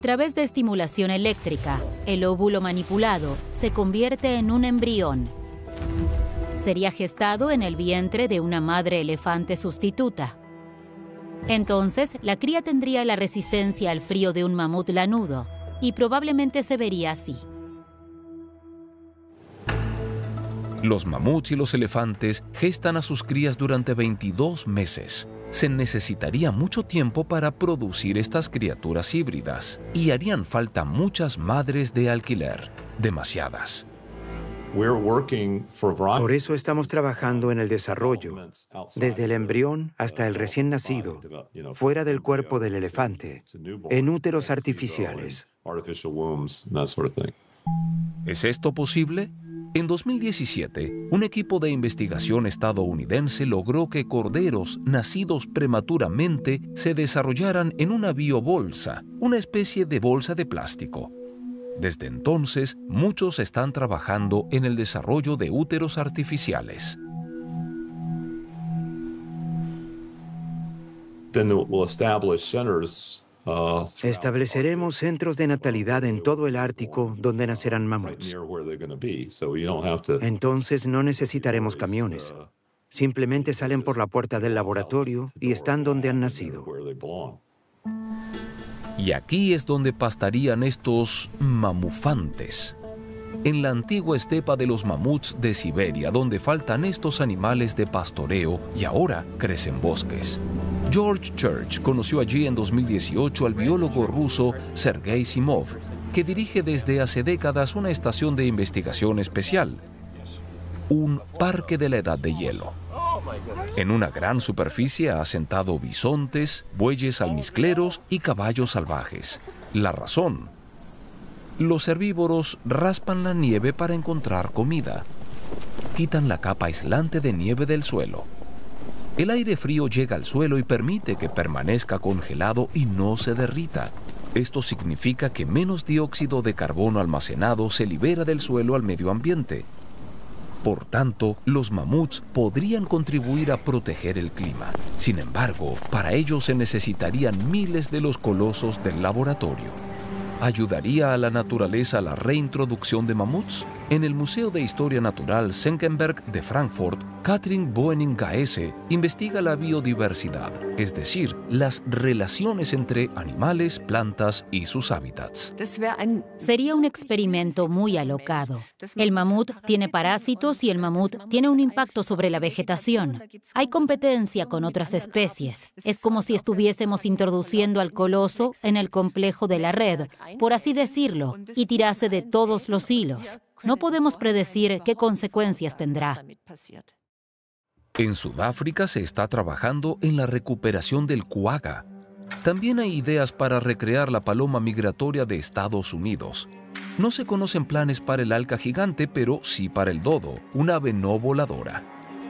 través de estimulación eléctrica, el óvulo manipulado se convierte en un embrión. Sería gestado en el vientre de una madre elefante sustituta. Entonces, la cría tendría la resistencia al frío de un mamut lanudo y probablemente se vería así. Los mamuts y los elefantes gestan a sus crías durante 22 meses. Se necesitaría mucho tiempo para producir estas criaturas híbridas y harían falta muchas madres de alquiler, demasiadas. Por eso estamos trabajando en el desarrollo, desde el embrión hasta el recién nacido, fuera del cuerpo del elefante, en úteros artificiales. ¿Es esto posible? En 2017, un equipo de investigación estadounidense logró que corderos nacidos prematuramente se desarrollaran en una biobolsa, una especie de bolsa de plástico. Desde entonces, muchos están trabajando en el desarrollo de úteros artificiales. Estableceremos centros de natalidad en todo el Ártico donde nacerán mamuts. Entonces no necesitaremos camiones. Simplemente salen por la puerta del laboratorio y están donde han nacido. Y aquí es donde pastarían estos mamufantes. En la antigua estepa de los mamuts de Siberia, donde faltan estos animales de pastoreo y ahora crecen bosques. George Church conoció allí en 2018 al biólogo ruso Sergei Simov, que dirige desde hace décadas una estación de investigación especial, un parque de la edad de hielo. En una gran superficie ha asentado bisontes, bueyes almizcleros y caballos salvajes. La razón: los herbívoros raspan la nieve para encontrar comida. Quitan la capa aislante de nieve del suelo. El aire frío llega al suelo y permite que permanezca congelado y no se derrita. Esto significa que menos dióxido de carbono almacenado se libera del suelo al medio ambiente. Por tanto, los mamuts podrían contribuir a proteger el clima. Sin embargo, para ello se necesitarían miles de los colosos del laboratorio. ¿Ayudaría a la naturaleza la reintroducción de mamuts? En el Museo de Historia Natural Senckenberg de Frankfurt, Katrin Boening-Gaese investiga la biodiversidad, es decir, las relaciones entre animales, plantas y sus hábitats. Sería un experimento muy alocado. El mamut tiene parásitos y el mamut tiene un impacto sobre la vegetación. Hay competencia con otras especies. Es como si estuviésemos introduciendo al coloso en el complejo de la red, por así decirlo, y tirase de todos los hilos. No podemos predecir qué consecuencias tendrá. En Sudáfrica se está trabajando en la recuperación del cuaga. También hay ideas para recrear la paloma migratoria de Estados Unidos. No se conocen planes para el alca gigante, pero sí para el dodo, un ave no voladora.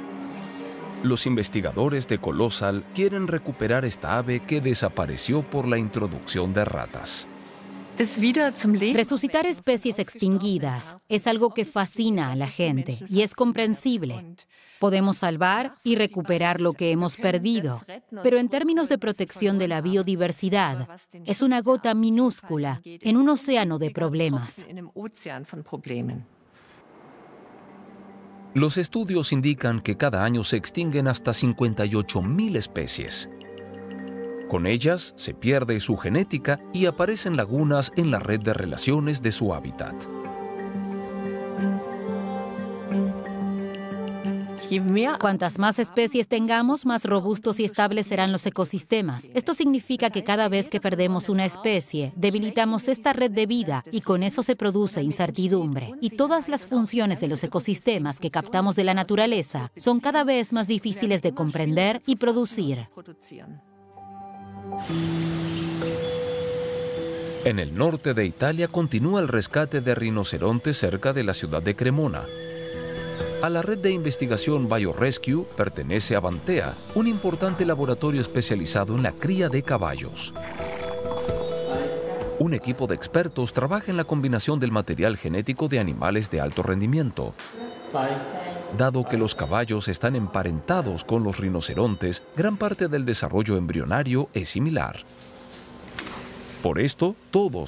Los investigadores de Colossal quieren recuperar esta ave que desapareció por la introducción de ratas. Resucitar especies extinguidas es algo que fascina a la gente y es comprensible. Podemos salvar y recuperar lo que hemos perdido, pero en términos de protección de la biodiversidad, es una gota minúscula en un océano de problemas. Los estudios indican que cada año se extinguen hasta 58.000 especies. Con ellas se pierde su genética y aparecen lagunas en la red de relaciones de su hábitat. Cuantas más especies tengamos, más robustos y estables serán los ecosistemas. Esto significa que cada vez que perdemos una especie, debilitamos esta red de vida y con eso se produce incertidumbre. Y todas las funciones de los ecosistemas que captamos de la naturaleza son cada vez más difíciles de comprender y producir. En el norte de Italia continúa el rescate de rinocerontes cerca de la ciudad de Cremona. A la red de investigación BioRescue pertenece Avantea, un importante laboratorio especializado en la cría de caballos. Un equipo de expertos trabaja en la combinación del material genético de animales de alto rendimiento. Dado que los caballos están emparentados con los rinocerontes, gran parte del desarrollo embrionario es similar. Por esto, todos